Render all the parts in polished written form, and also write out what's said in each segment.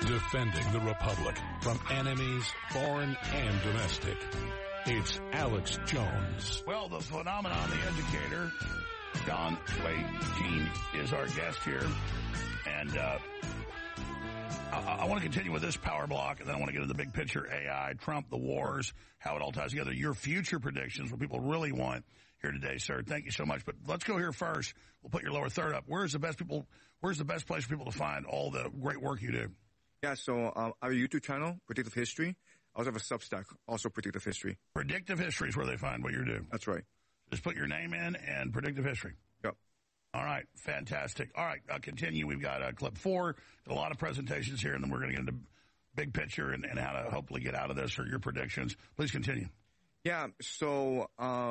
Defending the Republic from enemies, foreign and domestic. It's Alex Jones. Well, the phenomenon, the educator, John Wayne Keene, is our guest here. And I want to continue with this power block, and then I want to get into the big picture, AI, Trump, the wars, how it all ties together. Your future predictions, what people really want here today, sir. Thank you so much. But let's go here first. We'll put your lower third up. Where's the best place for people to find all the great work you do? Yeah, so I have a YouTube channel, Predictive History. I also have a Substack, also Predictive History. Predictive History is where they find what you do. That's right. Just put your name in and Predictive History. Yep. All right, fantastic. All right, continue. We've got clip 4, a lot of presentations here, and then we're going to get into big picture and how to hopefully get out of this or your predictions. Please continue. Yeah, so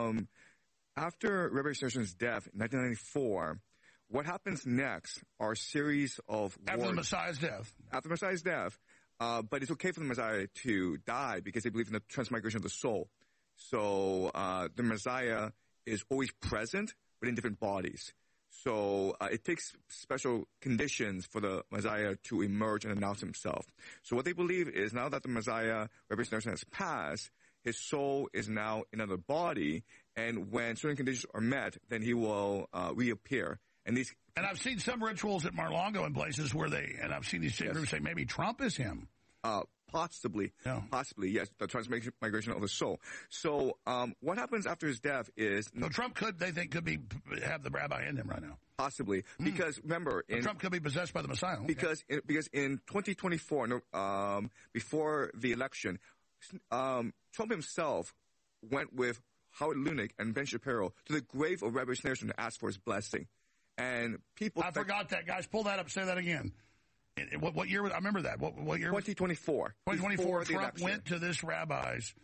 after Rabbi Schneerson's death in 1994, what happens next are a series of After the Messiah's death. After the Messiah's death, but it's okay for the Messiah to die because they believe in the transmigration of the soul. So the Messiah is always present, but in different bodies. So it takes special conditions for the Messiah to emerge and announce himself. So what they believe is now that the Messiah, Rabbi Schneerson, has passed, his soul is now in another body, and when certain conditions are met, then he will reappear. And I've seen some rituals at Mar-a-Lago in places where I've seen these groups say maybe Trump is him. Possibly, yes, the transmigration of the soul. So, what happens after his death is... So Trump have the rabbi in him right now. Possibly, because remember... Trump could be possessed by the Messiah. Okay. Because in 2024, before the election, Trump himself went with Howard Lutnick and Ben Shapiro to the grave of Rabbi Schneerson to ask for his blessing. And people... I forgot that, guys. Pull that up. Say that again. What year? I remember that. What year? 2024. 2024. Trump went to this rabbi's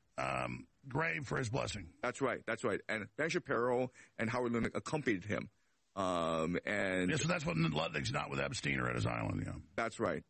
grave for his blessing. That's right. And Ben Shapiro and Howard Lutnick accompanied him. So that's what Lutnick's not with Epstein or at his island. Yeah. That's right.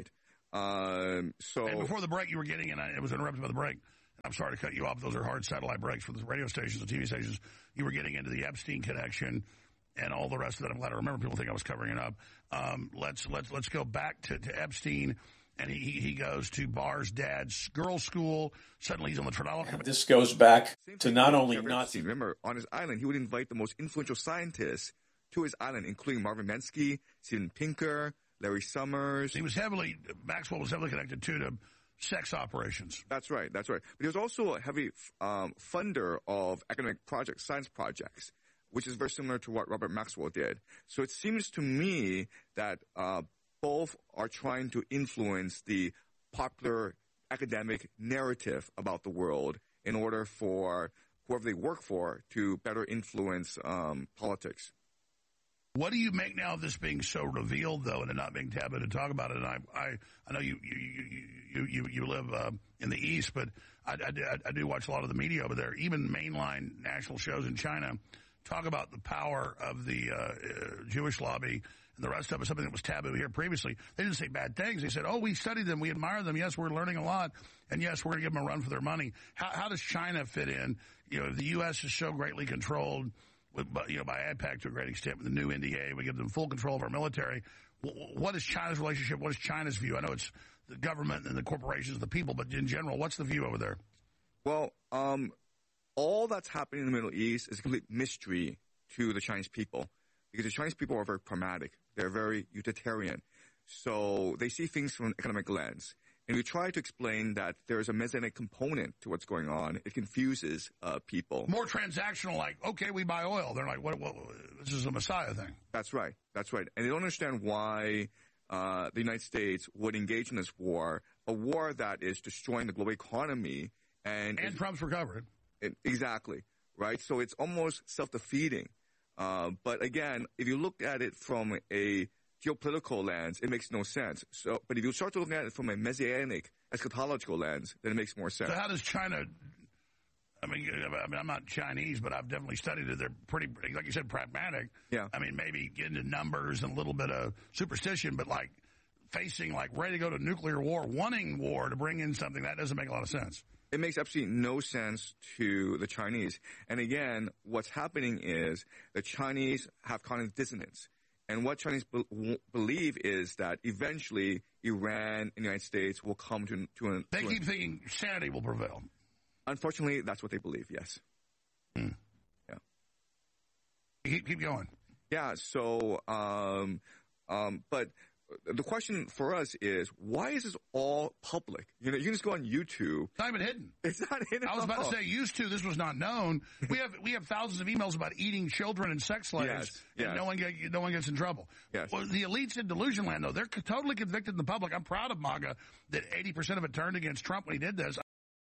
And before the break, you were getting, and it was interrupted by the break. I'm sorry to cut you off. Those are hard satellite breaks for the radio stations and TV stations. You were getting into the Epstein connection and all the rest of that. I'm glad I remember. People think I was covering it up. Let's go back to Epstein, and he goes to Barr's dad's girls' school. Suddenly he's on the Trilateral Committee. This goes back to not only Nazi. Remember, on his island, he would invite the most influential scientists to his island, including Marvin Minsky, Steven Pinker, Larry Summers. Maxwell was heavily connected to sex operations. That's right. But he was also a heavy funder of academic projects, science projects, which is very similar to what Robert Maxwell did. So it seems to me that both are trying to influence the popular academic narrative about the world in order for whoever they work for to better influence politics. What do you make now of this being so revealed, though, and it not being taboo to talk about it? And I know you live in the East, but I do watch a lot of the media over there. Even mainline national shows in China talk about the power of the Jewish lobby and the rest of it, something that was taboo here previously. They didn't say bad things. They said, we study them, we admire them, yes, we're learning a lot, and yes, we're going to give them a run for their money. How does China fit in? The U.S. is so greatly controlled by AIPAC to a great extent. With the new NDA, we give them full control of our military. What is China's relationship? What is China's view? I know it's the government and the corporations, the people, but in general, what's the view over there? Well, all that's happening in the Middle East is a complete mystery to the Chinese people because the Chinese people are very pragmatic. They're very utilitarian. So they see things from an economic lens. And we try to explain that there's a messianic component to what's going on. It confuses people. More transactional, like, okay, we buy oil. They're like, what this is a Messiah thing. That's right. And they don't understand why the United States would engage in this war, a war that is destroying the global economy. And Trump's recovered. Exactly, right? So it's almost self-defeating. But again, if you look at it from a geopolitical lens, it makes no sense. But if you start to look at it from a messianic, eschatological lens, then it makes more sense. So how does China, I mean, I'm not Chinese, but I've definitely studied it. They're pretty, like you said, pragmatic. Yeah. I mean, maybe get into numbers and a little bit of superstition, but like facing, like ready to go to nuclear war, wanting war to bring in something, that doesn't make a lot of sense. It makes absolutely no sense to the Chinese. And again, what's happening is the Chinese have cognitive dissonance. And what Chinese believe is that eventually Iran and the United States will come to an... They keep thinking sanity will prevail. Unfortunately, that's what they believe, yes. Yeah. Keep going. Yeah, so, but the question for us is, why is this all public? You can just go on YouTube. It's not even hidden. It's not hidden. I was about to say, used to, this was not known. We have thousands of emails about eating children and sex slaves, and no one gets in trouble. Yes. Well, the elites in delusion land, though, they're totally convicted in the public. I'm proud of MAGA that 80% of it turned against Trump when he did this.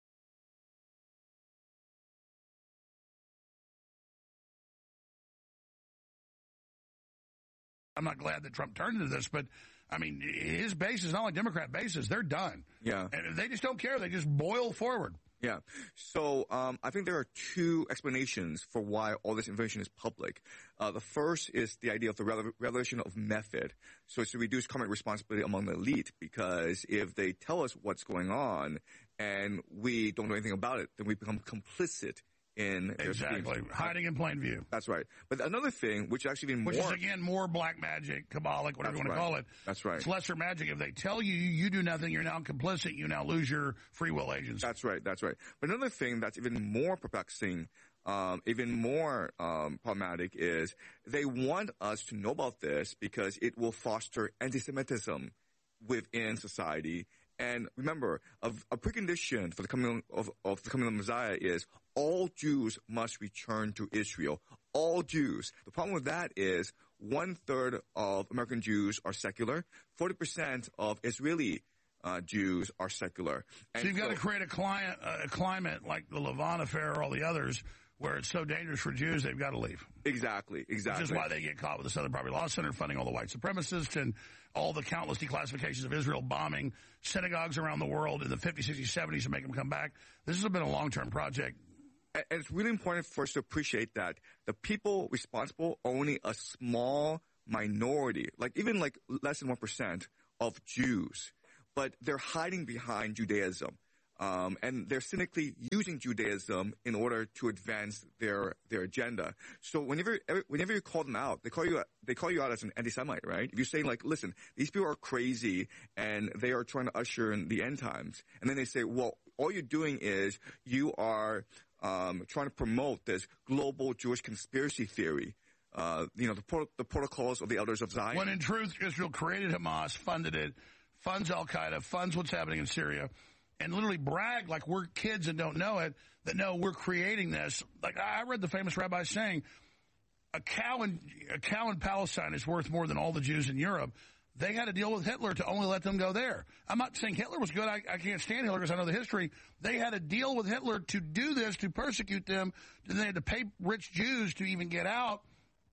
I'm not glad that Trump turned into this, but, I mean, his base is not like Democrat bases. They're done. Yeah. And they just don't care. They just boil forward. Yeah. So I think there are two explanations for why all this information is public. The first is the idea of the revelation of method. So it's to reduce common responsibility among the elite, because if they tell us what's going on and we don't know anything about it, then we become complicit in their schemes. Hiding in plain view. That's right. But another thing, which actually even more... Which is, again, more black magic, Kabbalic, whatever you want to call it. That's right. It's lesser magic. If they tell you you do nothing, you're now complicit, you now lose your free will agency. That's right. That's right. But another thing that's even more perplexing, even more problematic, is they want us to know about this because it will foster anti-Semitism within society. And remember, a precondition for the coming of the Messiah is all Jews must return to Israel. All Jews. The problem with that is 1/3 of American Jews are secular. 40% of Israeli Jews are secular. And so you've got to create a climate like the Levant affair or all the others where it's so dangerous for Jews, they've got to leave. Exactly. Which is why they get caught with the Southern Poverty Law Center funding all the white supremacists and all the countless declassifications of Israel, bombing synagogues around the world in the 50s, 60s, 70s to make them come back. This has been a long-term project. And it's really important for us to appreciate that the people responsible are only a small minority, even less than 1% of Jews. But they're hiding behind Judaism. And they're cynically using Judaism in order to advance their agenda. So whenever you call them out, they call you out as an anti-Semite, right? If you say listen, these people are crazy and they are trying to usher in the end times, and then they say, well, all you're doing is you are trying to promote this global Jewish conspiracy theory. The protocols of the elders of Zion. When in truth, Israel created Hamas, funded it, funds Al-Qaeda, funds what's happening in Syria, and literally brag like we're kids and don't know it, that no, we're creating this. Like I read the famous rabbi saying, a cow in Palestine is worth more than all the Jews in Europe. They had to deal with Hitler to only let them go there. I'm not saying Hitler was good. I can't stand Hitler because I know the history. They had to deal with Hitler to do this, to persecute them. And they had to pay rich Jews to even get out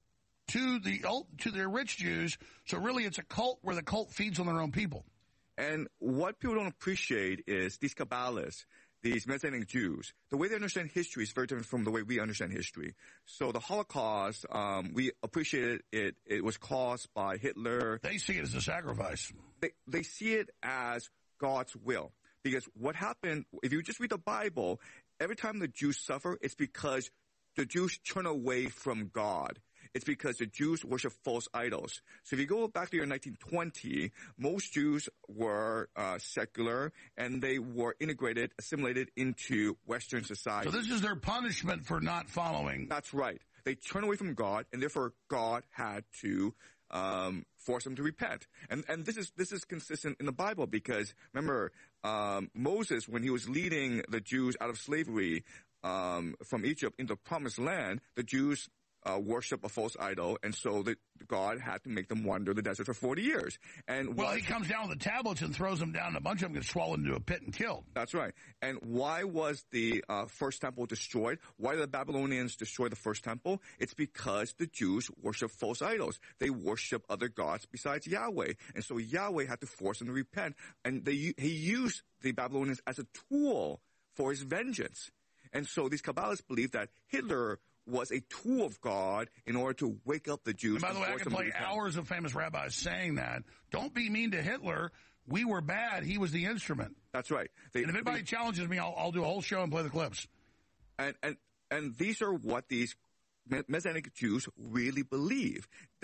to their rich Jews. So really it's a cult where the cult feeds on their own people. And what people don't appreciate is these Kabbalists, these Messianic Jews, the way they understand history is very different from the way we understand history. So the Holocaust, we appreciated it. It was caused by Hitler. They see it as a sacrifice. They see it as God's will. Because what happened, if you just read the Bible, every time the Jews suffer, it's because the Jews turn away from God. It's because the Jews worship false idols. So if you go back to the year 1920, most Jews were secular, and they were assimilated into Western society. So this is their punishment for not following. That's right. They turned away from God, and therefore God had to force them to repent. And this is consistent in the Bible, because remember, Moses, when he was leading the Jews out of slavery from Egypt into the Promised Land, the Jews worship a false idol, and so God had to make them wander the desert for 40 years. And he comes down with the tablets and throws them down, and a bunch of them get swallowed into a pit and killed. That's right. And why was the first temple destroyed? Why did the Babylonians destroy the first temple? It's because the Jews worship false idols. They worship other gods besides Yahweh. And so Yahweh had to force them to repent. And he used the Babylonians as a tool for his vengeance. And so these Kabbalists believe that Hitler was a tool of God in order to wake up the Jews. And by the way, I can play hours of famous rabbis saying that. Don't be mean to Hitler. We were bad. He was the instrument. That's right. And if anybody challenges me, I'll do a whole show and play the clips. And these are what these Messianic Jews really believe, that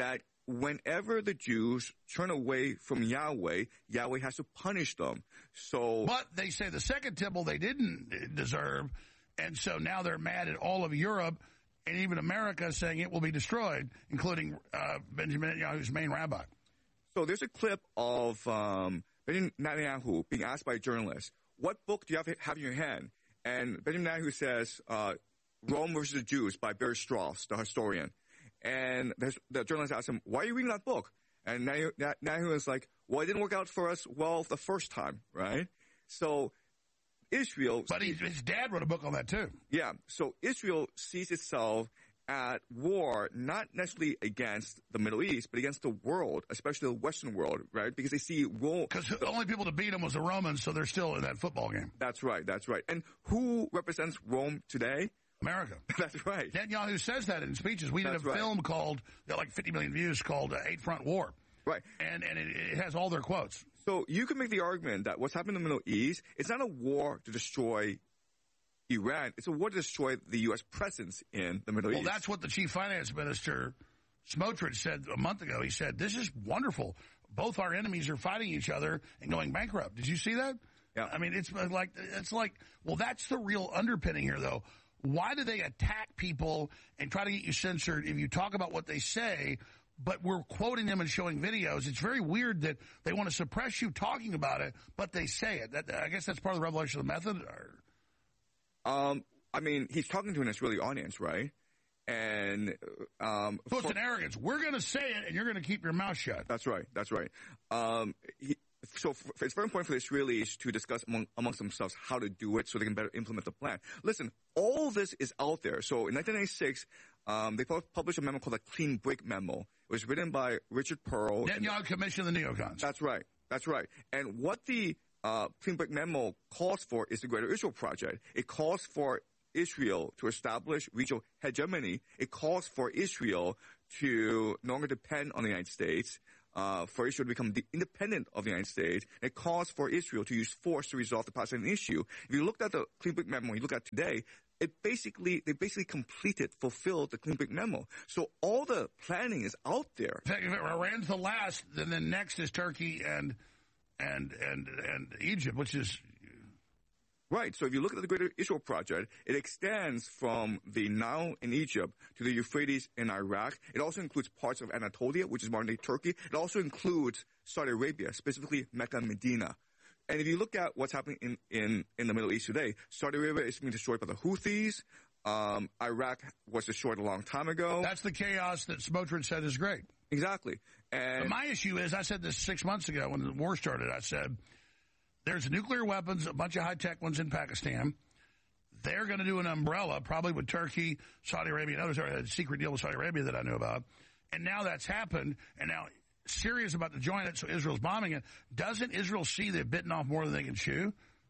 whenever the Jews turn away from Yahweh, Yahweh has to punish them. So, but they say the second temple they didn't deserve, and so now they're mad at all of Europe and even America, saying it will be destroyed, including Benjamin Netanyahu's main rabbi. So there's a clip of Benjamin Netanyahu being asked by a journalist, what book do you have in your hand? And Benjamin Netanyahu says, Rome versus the Jews by Barry Strauss, the historian. And the journalist asks him, why are you reading that book? And Netanyahu is like, well, it didn't work out for us well the first time, right? So Israel... But his dad wrote a book on that too. Yeah. So Israel sees itself at war, not necessarily against the Middle East, but against the world, especially the Western world, right? Because they see Rome. Because the only people to beat them was the Romans, so they're still in that football game. That's right. That's right. And who represents Rome today? America. That's right. Netanyahu says that in speeches. We did a film called, like 50 million views, called Eight Front War. Right. And it has all their quotes. So you can make the argument that what's happening in the Middle East, it's not a war to destroy Iran. It's a war to destroy the U.S. presence in the Middle East. Well, that's what the chief finance minister, Smotrich, said a month ago. He said, this is wonderful. Both our enemies are fighting each other and going bankrupt. Did you see that? Yeah. I mean, it's like, well, that's the real underpinning here, though. Why do they attack people and try to get you censored if you talk about what they say, but we're quoting them and showing videos? It's very weird that they want to suppress you talking about it, but they say it. I guess that's part of the revelation of the method. I mean, he's talking to an Israeli audience, right? And so it's an arrogance. We're going to say it, and you're going to keep your mouth shut. That's right. That's right. So it's very important for the Israelis to discuss amongst themselves how to do it so they can better implement the plan. Listen, all this is out there. So in 1996, they published a memo called the Clean Break Memo. It was written by Richard Pearl. Netanyahu commissioned the neocons. That's right. That's right. And what the Clean Break Memo calls for is the Greater Israel Project. It calls for Israel to establish regional hegemony. It calls for Israel to no longer depend on the United States, for Israel to become independent of the United States. And it calls for Israel to use force to resolve the Palestinian issue. If you looked at the Clean Break Memo, you look at today, they basically fulfilled the Clean Break Memo. So all the planning is out there. In fact, if Iran's the last, then next is Turkey and Egypt, which is... Right. So if you look at the Greater Israel Project, it extends from the Nile in Egypt to the Euphrates in Iraq. It also includes parts of Anatolia, which is modern-day Turkey. It also includes Saudi Arabia, specifically Mecca and Medina. And if you look at what's happening in the Middle East today, Saudi Arabia is being destroyed by the Houthis. Iraq was destroyed a long time ago. That's the chaos that Smotrich said is great. Exactly. And but my issue is, I said this 6 months ago when the war started, I said, there's nuclear weapons, a bunch of high-tech ones in Pakistan. They're going to do an umbrella, probably with Turkey, Saudi Arabia, and others. There had a secret deal with Saudi Arabia that I knew about. And now that's happened, and now Syria's about to join it, so Israel's bombing it. Doesn't Israel see they've bitten off more than they can chew?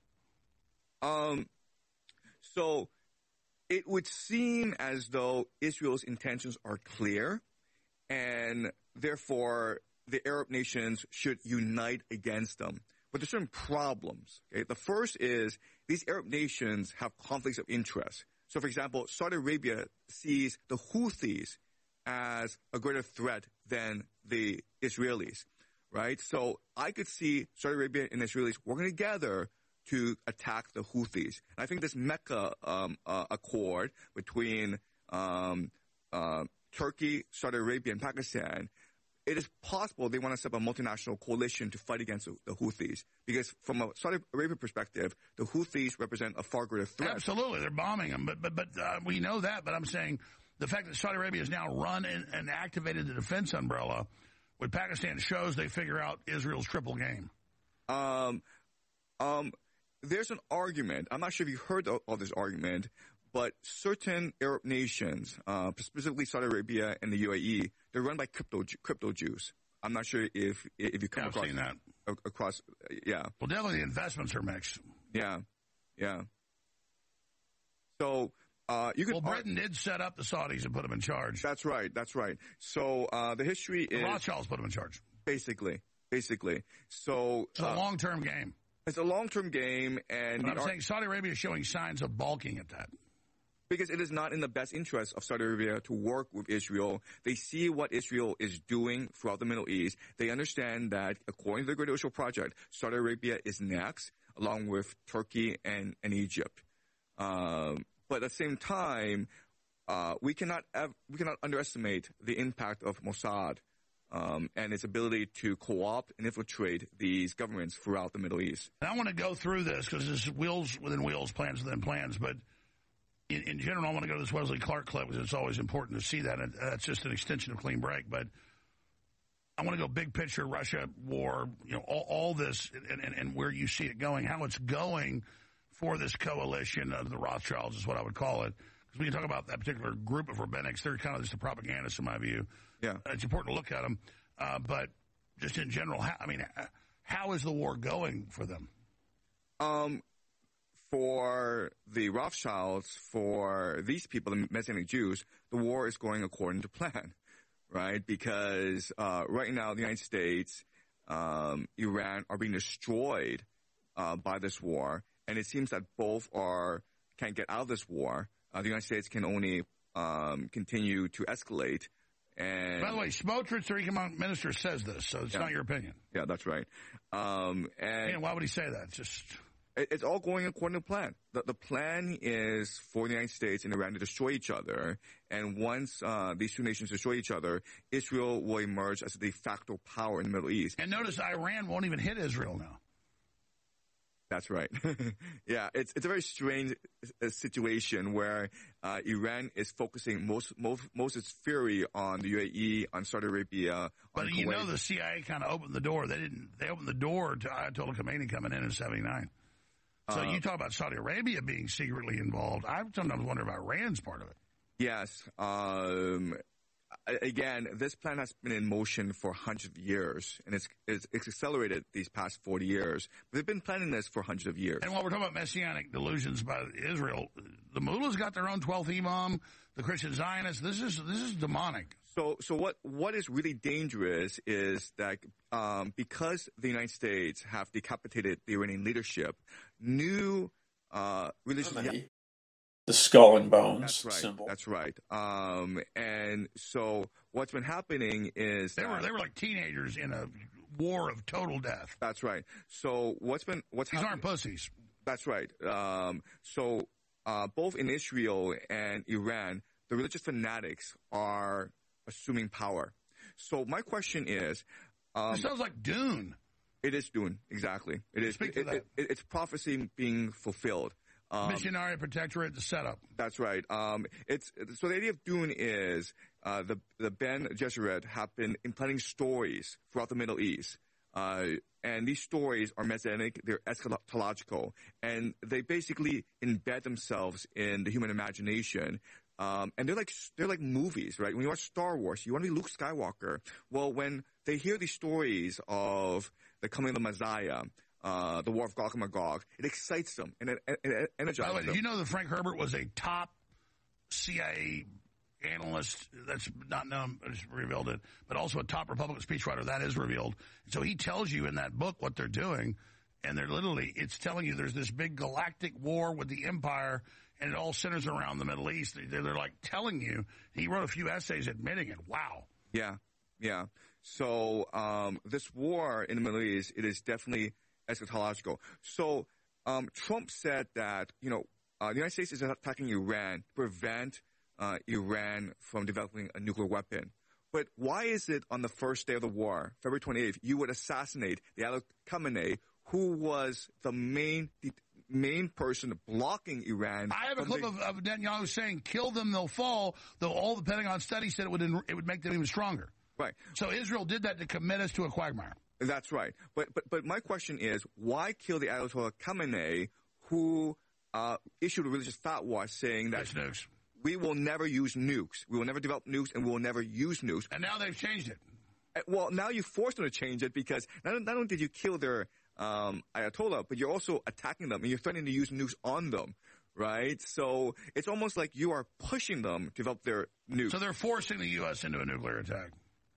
So it would seem as though Israel's intentions are clear, and therefore the Arab nations should unite against them. But there's certain problems. Okay? The first is these Arab nations have conflicts of interest. So, for example, Saudi Arabia sees the Houthis as a greater threat than the Israelis, right? So I could see Saudi Arabia and the Israelis working together to attack the Houthis. And I think this Mecca accord between Turkey, Saudi Arabia, and Pakistan, it is possible they want to set up a multinational coalition to fight against the Houthis. Because from a Saudi Arabia perspective, the Houthis represent a far greater threat. Absolutely. They're bombing them. But we know that. But I'm saying the fact that Saudi Arabia has now run and activated the defense umbrella with Pakistan shows they figure out Israel's triple game. There's an argument. I'm not sure if you heard of this argument, but certain Arab nations, specifically Saudi Arabia and the UAE, they're run by crypto Jews. I'm not sure if you come across seen that. Yeah. Well, definitely the investments are mixed. Yeah. So you can. Well, Britain did set up the Saudis and put them in charge. That's right. So the history is the Rothschilds put them in charge. Basically. So it's a long-term game. It's a long-term game, and but I'm saying Saudi Arabia is showing signs of balking at that. Because it is not in the best interest of Saudi Arabia to work with Israel. They see what Israel is doing throughout the Middle East. They understand that, according to the Great Israel Project, Saudi Arabia is next, along with Turkey and Egypt. But at the same time, we cannot underestimate the impact of Mossad and its ability to co-opt and infiltrate these governments throughout the Middle East. And I want to go through this because this is wheels within wheels, plans within plans. But in general, I want to go to this Wesley Clark clip because it's always important to see that. And that's just an extension of Clean Break. But I want to go big picture, Russia war, all this and where you see it going, how it's going for this coalition of the Rothschilds is what I would call it. Because when you talk about that particular group of rabbinics, they're kind of just the propagandists in my view. Yeah. It's important to look at them. But just in general, how is the war going for them? For the Rothschilds, for these people, the Messianic Jews, the war is going according to plan, right? Because right now the United States, Iran are being destroyed by this war, and it seems that both can't get out of this war. The United States can only continue to escalate. And by the way, Smotrich, the economic minister, says this, so it's not your opinion. Yeah, that's right. And why would he say that? It's all going according to plan. The plan is for the United States and Iran to destroy each other. And once these two nations destroy each other, Israel will emerge as a de facto power in the Middle East. And notice Iran won't even hit Israel now. That's right. Yeah, it's a very strange situation where Iran is focusing most of its fury on the UAE, on Saudi Arabia, but on Kuwait. The CIA kind of opened the door. They opened the door to Ayatollah Khomeini coming in '79. So you talk about Saudi Arabia being secretly involved. I sometimes wonder about Iran's part of it. Yes. Again, this plan has been in motion for hundreds of years, and it's accelerated these past 40 years. But they've been planning this for hundreds of years. And while we're talking about messianic delusions by Israel, the mullahs got their own 12th imam, the Christian Zionists. This is demonic. So what is really dangerous is that because the United States have decapitated the Iranian leadership, new religious... The skull and bones symbol. That's right. And so what's been happening is they were like teenagers in a war of total death. That's right. So these aren't pussies. That's right. So both in Israel and Iran, the religious fanatics are assuming power. So my question is, it sounds like Dune. It is Dune, exactly. It is. It's prophecy being fulfilled. Missionary Protectorate, the setup. That's right. So the idea of Dune is the Ben Gesserit have been implanting stories throughout the Middle East, and these stories are messianic, they're eschatological, and they basically embed themselves in the human imagination. And they're like movies, right? When you watch Star Wars, you want to be Luke Skywalker. Well, when they hear these stories of the coming of the Messiah, the War of Gog and Magog, it excites them and it energizes them. By the way, did you know that Frank Herbert was a top CIA analyst? That's not known, I just revealed it, but also a top Republican speechwriter. That is revealed. So he tells you in that book what they're doing, and it's telling you there's this big galactic war with the empire, and it all centers around the Middle East. They're like telling you. He wrote a few essays admitting it. Wow. Yeah. So this war in the Middle East, it is definitely eschatological. So Trump said that, the United States is attacking Iran to prevent Iran from developing a nuclear weapon. But why is it on the first day of the war, February 28th, you would assassinate the Ayatollah Khamenei, who was the main person blocking Iran? I have a clip of Netanyahu saying, kill them, they'll fall, though all the Pentagon studies said it would make them even stronger. Right. So Israel did that to commit us to a quagmire. That's right. But my question is, why kill the Ayatollah Khamenei, who issued a religious fatwa saying that we will never use nukes, we will never develop nukes, and we will never use nukes? And now they've changed it. Well, now you forced them to change it because not only did you kill their Ayatollah, but you're also attacking them and you're threatening to use nukes on them, right? So it's almost like you are pushing them to develop their nukes. So they're forcing the U.S. into a nuclear attack.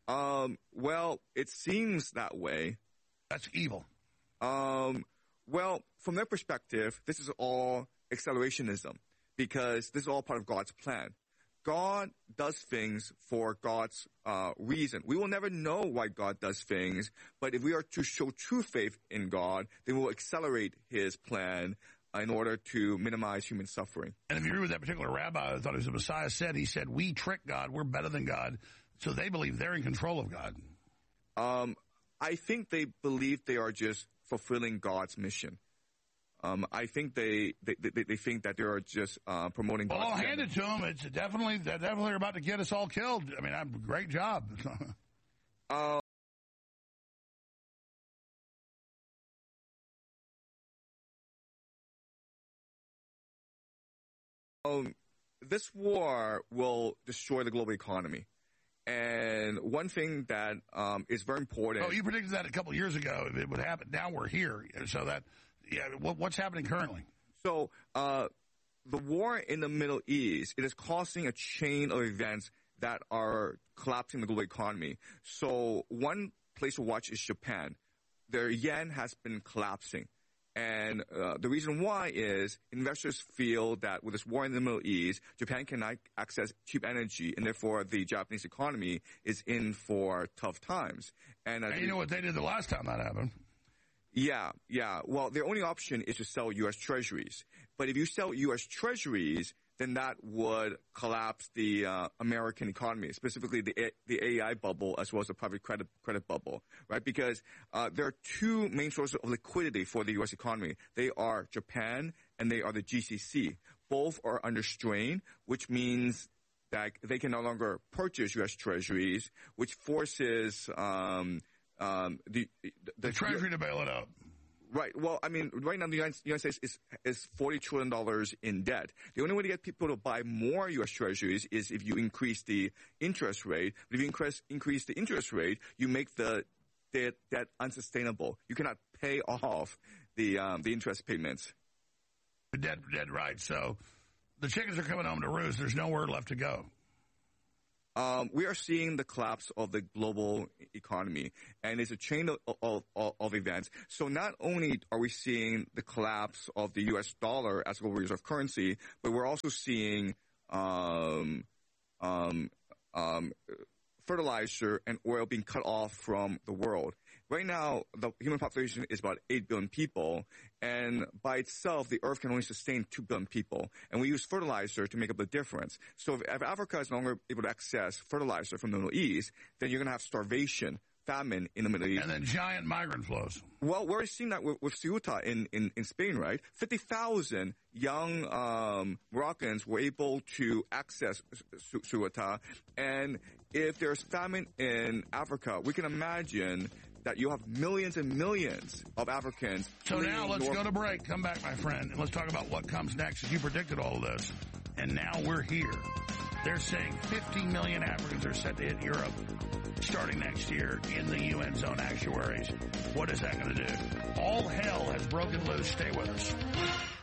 Well, it seems that way. That's evil. Well, from their perspective, this is all accelerationism because this is all part of God's plan. God does things for God's reason. We will never know why God does things, but if we are to show true faith in God, then we will accelerate his plan in order to minimize human suffering. And if you agree with that particular rabbi, I thought it was the Messiah he said, we trick God, we're better than God, so they believe they're in control of God. I think they believe they are just fulfilling God's mission. I think they think that they are just promoting God's Well, I'll hand agenda. it to them. It's definitely about to get us all killed. I mean, great job. This war will destroy the global economy. And one thing that is very important. Oh, you predicted that a couple of years ago. It would happen. Now we're here. So what's happening currently? So the war in the Middle East, it is causing a chain of events that are collapsing the global economy. So one place to watch is Japan. Their yen has been collapsing. And the reason why is investors feel that with this war in the Middle East, Japan cannot access cheap energy, and therefore the Japanese economy is in for tough times. And you know what they did the last time that happened? Yeah. Well, their only option is to sell U.S. Treasuries. But if you sell U.S. Treasuries, then that would collapse the American economy, specifically the AI bubble as well as the private credit bubble, right? Because there are two main sources of liquidity for the U.S. economy. They are Japan and they are the GCC. Both are under strain, which means that they can no longer purchase U.S. Treasuries, which forces the Treasury to bail it out. Right. Well, I mean, right now the United States is $40 trillion in debt. The only way to get people to buy more U.S. Treasuries is if you increase the interest rate. But if you increase the interest rate, you make the debt unsustainable. You cannot pay off the interest payments. Dead right. So the chickens are coming home to roost. There's nowhere left to go. We are seeing the collapse of the global economy, and it's a chain of events. So not only are we seeing the collapse of the U.S. dollar as global reserve currency, but we're also seeing fertilizer and oil being cut off from the world. Right now, the human population is about 8 billion people, and by itself, the earth can only sustain 2 billion people. And we use fertilizer to make up the difference. So if Africa is no longer able to access fertilizer from the Middle East, then you're going to have starvation, famine in the Middle East. And then giant migrant flows. Well, we're seeing that with Ceuta in Spain, right? 50,000 young Moroccans were able to access Ceuta. And if there's famine in Africa, we can imagine that you have millions and millions of Africans. So now let's go to break. Come back, my friend, and let's talk about what comes next. You predicted all of this, and now we're here. They're saying 50 million Africans are set to hit Europe starting next year in the UN zone actuaries. What is that going to do? All hell has broken loose. Stay with us.